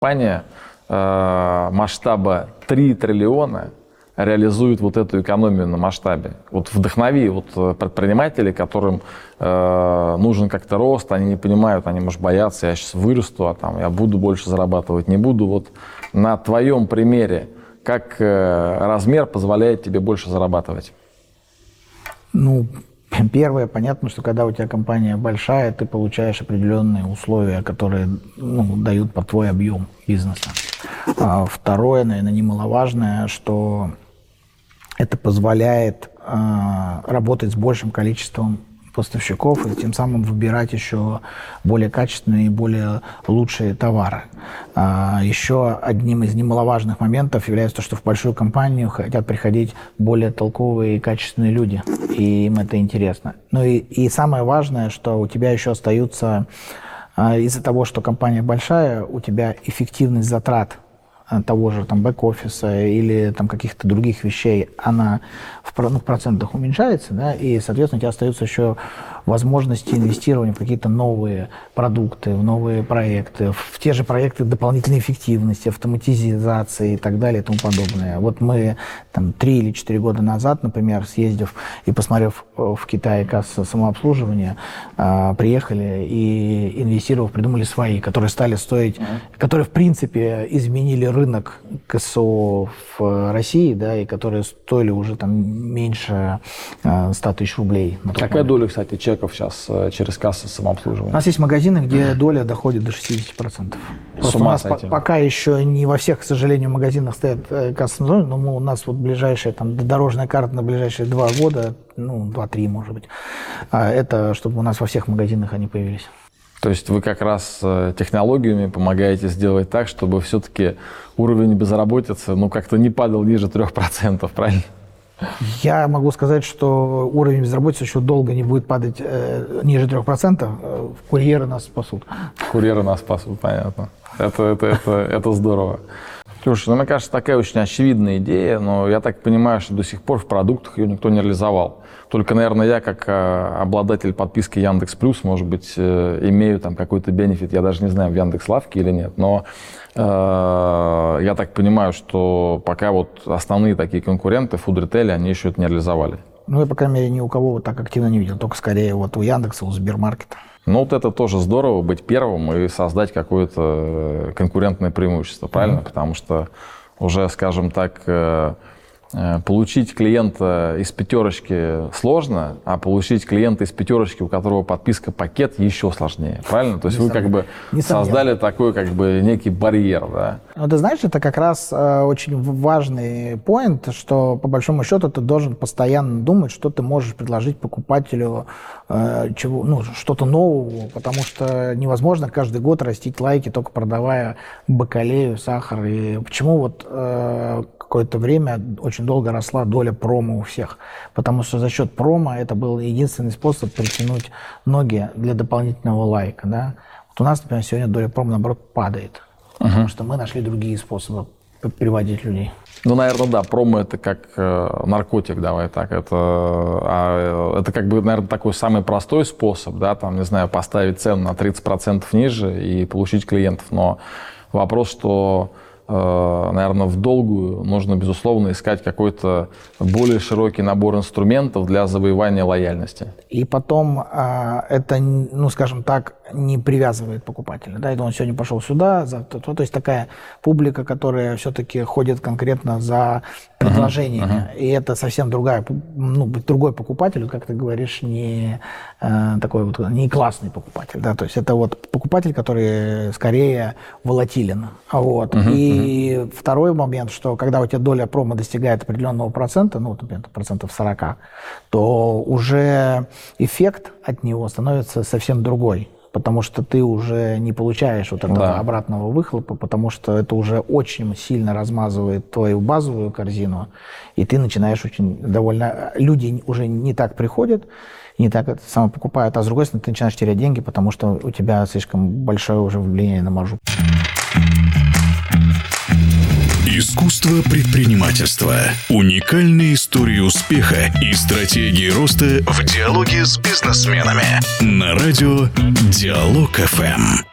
компания масштаба 3 триллиона реализует вот эту экономию на масштабе. Вот вдохнови вот предпринимателей, которым нужен как-то рост, они не понимают, они, может, боятся, я сейчас вырасту, а там я буду больше зарабатывать, не буду. Вот на твоем примере, как размер позволяет тебе больше зарабатывать? Ну, первое, понятно, что когда у тебя компания большая, ты получаешь определенные условия, которые дают под твой объем бизнеса. А второе, наверное, немаловажное, что это позволяет работать с большим количеством поставщиков и тем самым выбирать еще более качественные и более лучшие товары. Еще одним из немаловажных моментов является то, что в большую компанию хотят приходить более толковые и качественные люди, и им это интересно. Ну и самое важное, что у тебя еще остаются, из-за того, что компания большая, у тебя эффективность затрат того же там бэк-офиса или там каких-то других вещей, она в процентах уменьшается, да, и, соответственно, у тебя остаются еще возможности инвестирования в какие-то новые продукты, в новые проекты, в те же проекты дополнительной эффективности, автоматизации и так далее и тому подобное. Вот мы там 3 или 4 года назад, например, съездив и посмотрев в Китае кассы самообслуживания, приехали и инвестировав, придумали свои, которые стали стоить, которые, в принципе, изменили рынок КСО в России, да, и которые стоили уже там меньше 100 тысяч рублей. Какая доля, кстати, чеков сейчас через кассы самообслуживания? У нас есть магазины, где доля доходит до 60%. С ума сойти. Пока еще не во всех, к сожалению, магазинах стоят кассы самообслуживания, но у нас вот ближайшая там дорожная карта на ближайшие 2 года, 2-3, может быть. Это чтобы у нас во всех магазинах они появились. То есть вы как раз технологиями помогаете сделать так, чтобы все-таки уровень безработицы как-то не падал ниже 3%, правильно? Я могу сказать, что уровень безработицы еще долго не будет падать ниже 3%. Курьеры нас спасут. Курьеры нас спасут, понятно. Это здорово. Слушай, мне кажется, такая очень очевидная идея, но я так понимаю, что до сих пор в продуктах ее никто не реализовал. Только, наверное, я, как обладатель подписки Яндекс.Плюс, может быть, имею там какой-то бенефит, я даже не знаю, в Яндекс.Лавке или нет, но я так понимаю, что пока вот основные такие конкуренты в фуд-ритейле, они еще это не реализовали. Я, по крайней мере, ни у кого вот так активно не видел, только скорее вот у Яндекса, у Сбермаркета. Вот это тоже здорово, быть первым и создать какое-то конкурентное преимущество, правильно? Потому что уже, скажем так, получить клиента из 5 сложно, а получить клиента из 5, у которого подписка пакет, еще сложнее, правильно? То есть вы как бы создали такой как бы некий барьер, да? Ты знаешь, это как раз очень важный поинт, что по большому счету ты должен постоянно думать, что ты можешь предложить покупателю что-то нового, потому что невозможно каждый год растить лайки, только продавая бакалею, сахар. И почему вот какое-то время очень долго росла доля промо у всех, потому что за счет промо это был единственный способ притянуть ноги для дополнительного лайка. Да? Вот у нас, например, сегодня доля промо, наоборот, падает, потому что мы нашли другие способы приводить людей. Наверное, да, промо это как наркотик, давай так. Это как бы, наверное, такой самый простой способ, да, там, не знаю, поставить цену на 30% ниже и получить клиентов. Но вопрос, что наверное, в долгую нужно, безусловно, искать какой-то более широкий набор инструментов для завоевания лояльности. И потом это, скажем так, не привязывает покупателя. Да? Это он сегодня пошел сюда, завтра то. То есть такая публика, которая все-таки ходит конкретно за предложениями. И это совсем другой покупатель, как ты говоришь, не такой вот не классный покупатель. Да? То есть это вот покупатель, который скорее волатилен. Вот. И второй момент, что когда у тебя доля промо достигает определенного процента, например, 40%, то уже эффект от него становится совсем другой. Потому что ты уже не получаешь вот этого обратного выхлопа, потому что это уже очень сильно размазывает твою базовую корзину, и ты начинаешь люди уже не так приходят, не так это само покупают, а с другой стороны ты начинаешь терять деньги, потому что у тебя слишком большое уже влияние на маржу. Искусство предпринимательства. Уникальные истории успеха и стратегии роста в диалоге с бизнесменами. На радио Диалог ФМ.